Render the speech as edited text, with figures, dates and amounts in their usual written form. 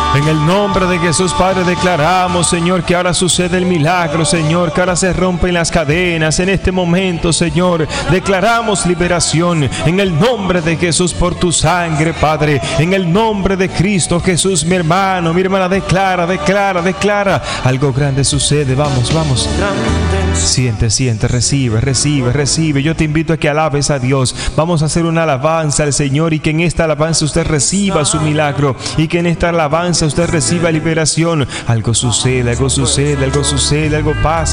En el nombre de Jesús, Padre, declaramos, Señor, que ahora sucede el milagro, Señor, que ahora se rompen las cadenas. En este momento, Señor, declaramos liberación en el nombre de Jesús por tu sangre, Padre. En el nombre de Cristo Jesús, mi hermano, mi hermana, declara. Algo grande sucede. Vamos. Siente, recibe. Yo te invito a que alabes a Dios. Vamos a hacer una alabanza al Señor y que en esta alabanza usted reciba su milagro y que en esta alabanza usted reciba liberación. Algo sucede, algo pasa.